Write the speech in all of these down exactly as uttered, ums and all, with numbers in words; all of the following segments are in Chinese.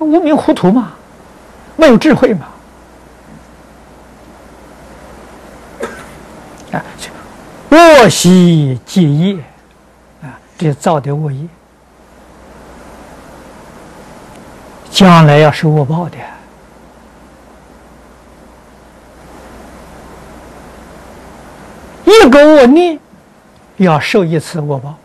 无名糊涂嘛，没有智慧嘛。啊，恶习结业啊，这造的恶业，将来要受恶报的。一个恶念要受一次恶报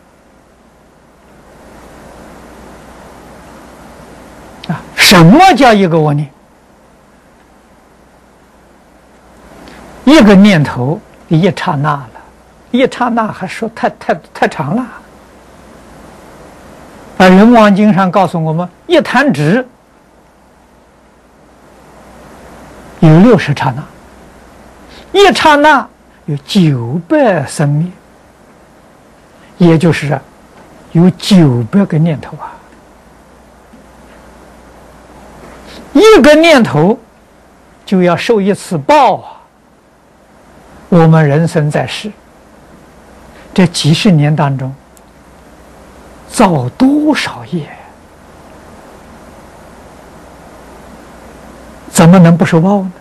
啊！什么叫一个恶念？一个念头一刹那了，一刹那还说太太太长了。啊，《人王经》上告诉我们，一弹指有六十刹那，一刹那有九百生灭，也就是有九百个念头啊。一个念头就要受一次报啊！我们人生在世，这几十年当中造多少业，怎么能不受报呢？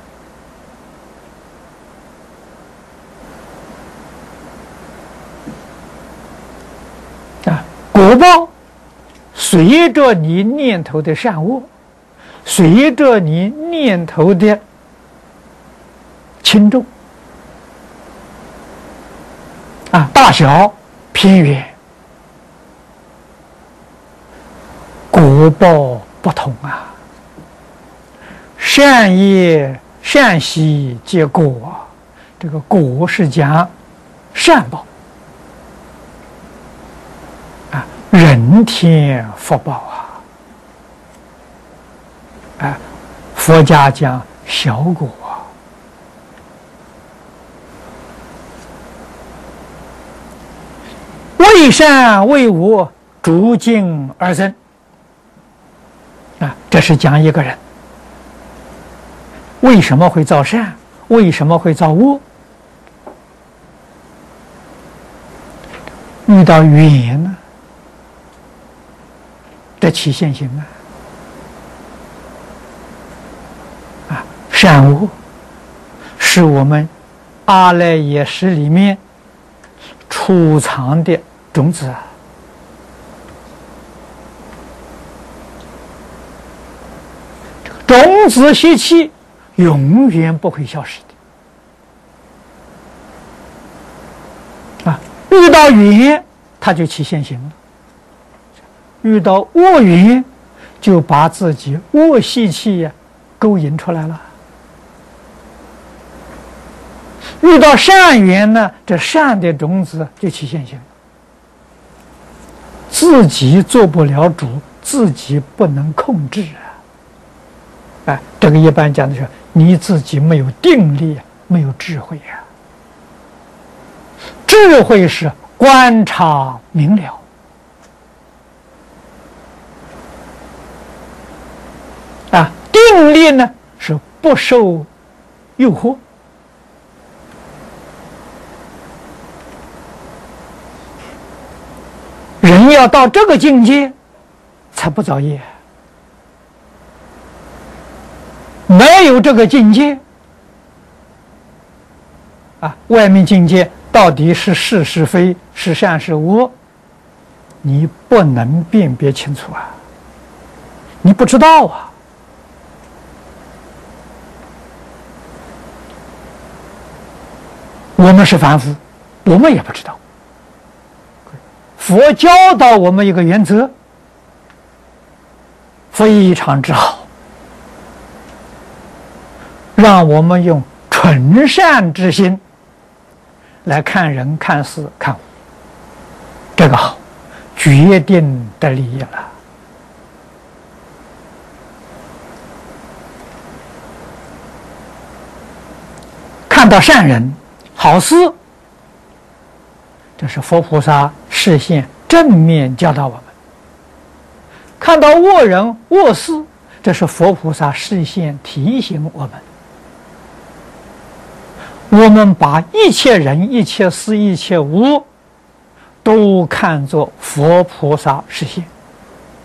啊，果报随着你念头的善恶，随着你念头的轻重啊，大小偏远，果报不同啊。善业善习结果，这个果是讲善报啊，人天福报啊，啊，佛家讲小果啊。为善为恶，逐境而生啊，这是讲一个人为什么会造善，为什么会造恶。遇到缘呢，得起现行啊！啊，善恶是我们阿赖耶识里面储藏的种子啊。种子习气永远不会消失的啊！遇到缘，它就起现行了；遇到恶缘，就把自己恶习气呀、啊、勾引出来了。遇到善缘呢，这善的种子就起现行了。自己做不了主，自己不能控制啊！哎，这个一般讲的是你自己没有定力，没有智慧啊。智慧是观察明了，啊，定力呢是不受诱惑。人要到这个境界，才不造业。没有这个境界，啊，外面境界到底是是是非，是善是恶，你不能辨别清楚啊，你不知道啊。我们是凡夫，我们也不知道。佛教导我们一个原则，非常之好。让我们用纯善之心来看人、看事、看物，这个好，决定的利益了。看到善人、好事，这是佛菩萨示现正面教导我们；看到恶人、恶事，这是佛菩萨示现提醒我们。我们把一切人、一切事、一切物都看作佛菩萨示现。